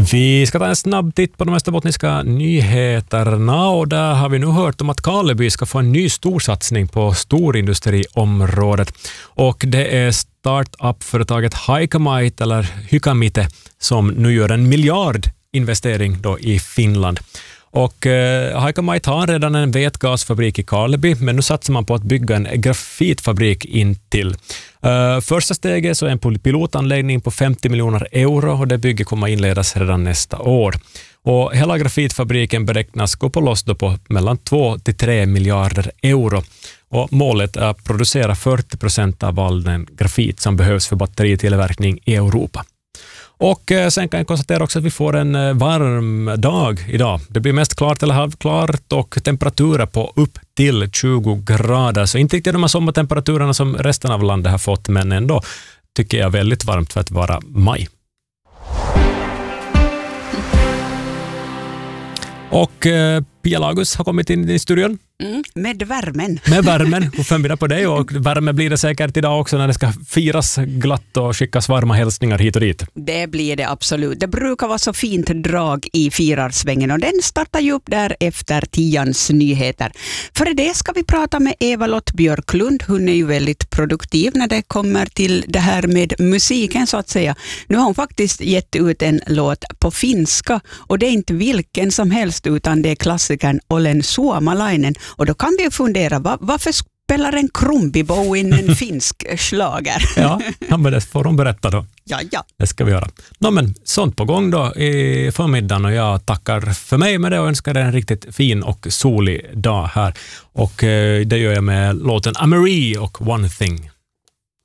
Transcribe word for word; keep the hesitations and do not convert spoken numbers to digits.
Vi ska ta en snabb titt på de österbottniska nyheterna och där har vi nu hört om att Karleby ska få en ny storsatsning på storindustriområdet. Och det är startup-företaget Hycamite eller Hycamite som nu gör en miljardinvestering då i Finland. Och eh, Hycamite har redan en vätgasfabrik i Karleby, men nu satsar man på att bygga en grafitfabrik intill. Uh, första steget så är en pilotanläggning på femtio miljoner euro och det bygget kommer inledas redan nästa år. Och hela grafitfabriken beräknas gå på loss då på mellan två till tre miljarder euro. Och målet är att producera fyrtio procent av all den grafit som behövs för batteritillverkning i Europa. Och sen kan jag konstatera också att vi får en varm dag idag. Det blir mest klart eller halvklart och temperaturer på upp till tjugo grader. Så inte riktigt de här sommartemperaturerna som resten av landet har fått, men ändå tycker jag väldigt varmt för att vara maj. Och eh, Pia Lagus har kommit in i studion. Mm, med värmen. Med värmen. Och förmiddag på dig. Och värme blir det säkert idag också när det ska firas glatt och skickas varma hälsningar hit och dit. Det blir det absolut. Det brukar vara så fint drag i firarsvängen och den startar ju upp där efter tians nyheter. För det ska vi prata med Eva-Lott Björklund. Hon är ju väldigt produktiv när det kommer till det här med musiken så att säga. Nu har hon faktiskt gett ut en låt på finska och det är inte vilken som helst utan det är klassikern Olen Suomalainen. Och då kan vi fundera, var, varför spelar en Krumbibo in en finsk slager? Ja, men det får hon berätta då. Ja, ja. Det ska vi göra. Nå, men sånt på gång då i förmiddagen och jag tackar för mig med det och önskar dig en riktigt fin och solig dag här. Och eh, det gör jag med låten Amarie och One Thing.